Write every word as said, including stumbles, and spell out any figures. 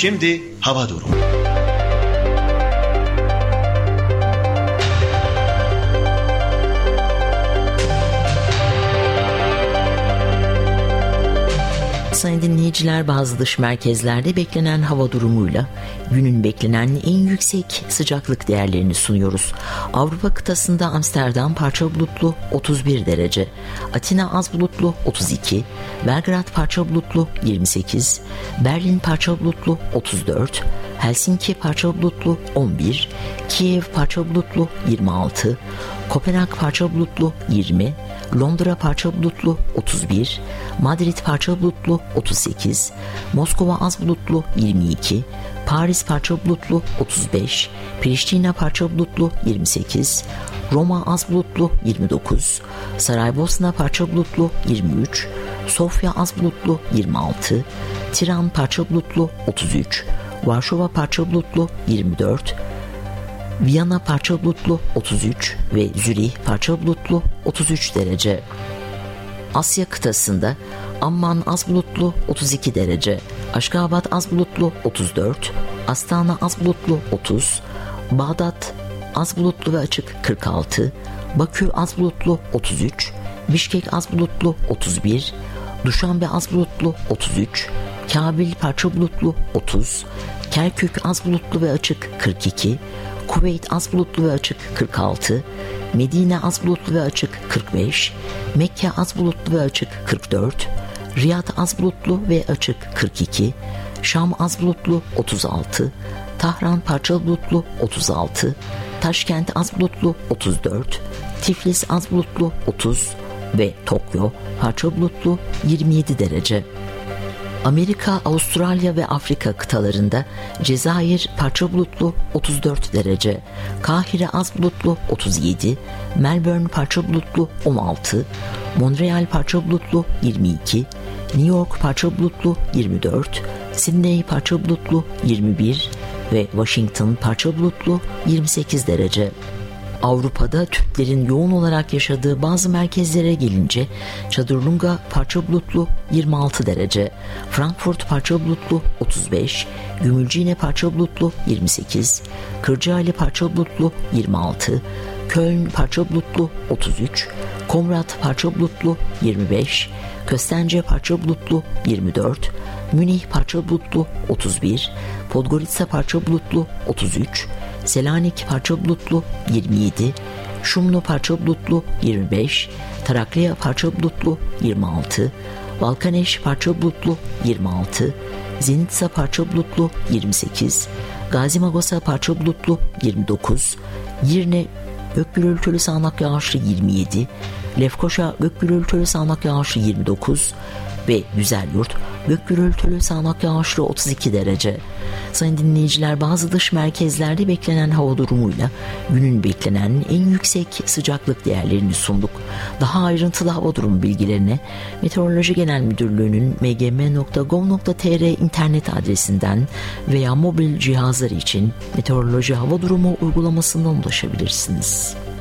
Şimdi hava durumu. Sayın dinleyiciler, bazı dış merkezlerde beklenen hava durumuyla günün beklenen en yüksek sıcaklık değerlerini sunuyoruz. Avrupa kıtasında Amsterdam parça bulutlu otuz bir derece, Atina az bulutlu otuz iki, Belgrad parça bulutlu yirmi sekiz, Berlin parça bulutlu otuz dört, Helsinki parça bulutlu on bir, Kiev parça bulutlu yirmi altı, Kopenhag parça bulutlu yirmi, Londra parça bulutlu otuz bir, Madrid parça bulutlu otuz sekiz, Moskova az bulutlu yirmi iki, Paris parça bulutlu otuz beş, Priştine parça bulutlu yirmi sekiz, Roma az bulutlu yirmi dokuz, Saraybosna parça bulutlu yirmi üç, Sofya az bulutlu yirmi altı, Tiran parça bulutlu otuz üç, Varşova parça bulutlu yirmi dört, Viyana parça bulutlu otuz üç ve Zürih parça bulutlu otuz üç derece. Asya kıtasında Amman az bulutlu otuz iki derece, Aşgabat az bulutlu otuz dört, Astana az bulutlu otuz, Bağdat az bulutlu ve açık kırk altı, Bakü az bulutlu otuz üç, Bişkek az bulutlu otuz bir, Duşanbe az bulutlu otuz üç, Kabil parça bulutlu otuz, Kerkük az bulutlu ve açık kırk iki, Kuveyt az bulutlu ve açık kırk altı, Medine az bulutlu ve açık kırk beş, Mekke az bulutlu ve açık kırk dört, Riyad az bulutlu ve açık kırk iki, Şam az bulutlu otuz altı, Tahran parçalı bulutlu otuz altı, Taşkent az bulutlu otuz dört, Tiflis az bulutlu otuz ve Tokyo parçalı bulutlu yirmi yedi derece. Amerika, Avustralya ve Afrika kıtalarında Cezayir parça bulutlu otuz dört derece, Kahire az bulutlu otuz yedi, Melbourne parça bulutlu on altı, Montreal parça bulutlu yirmi iki, New York parça bulutlu yirmi dört, Sydney parça bulutlu yirmi bir ve Washington parça bulutlu yirmi sekiz derece. Avrupa'da Türklerin yoğun olarak yaşadığı bazı merkezlere gelince Çadırlunga parça bulutlu yirmi altı derece, Frankfurt parça bulutlu otuz beş, Gümülcine parça bulutlu yirmi sekiz, Kırcaali parça bulutlu yirmi altı, Köln parça bulutlu otuz üç, Komrat parça bulutlu yirmi beş, Köstence parça bulutlu yirmi dört, Münih parça bulutlu otuz bir, Podgorica parça bulutlu otuz üç, Selanik parça bulutlu yirmi yedi, Şumlu parça bulutlu yirmi beş, Tarakliya parça bulutlu yirmi altı, Balkaneş parça bulutlu yirmi altı, Zenitsa parça bulutlu yirmi sekiz, Gazimagosa parça bulutlu yirmi dokuz, Yirne gök gürültülü sağanak yağışlı yirmi yedi, Lefkoşa gök gürültülü sağanak yağışlı yirmi dokuz ve Güzelyurt gök gürültülü sağanak yağışlı otuz iki derece. Sayın dinleyiciler, bazı dış merkezlerde beklenen hava durumuyla günün beklenen en yüksek sıcaklık değerlerini sunduk. Daha ayrıntılı hava durumu bilgilerine Meteoroloji Genel Müdürlüğü'nün m g m nokta gov nokta t r internet adresinden veya mobil cihazlar için Meteoroloji Hava Durumu uygulamasından ulaşabilirsiniz.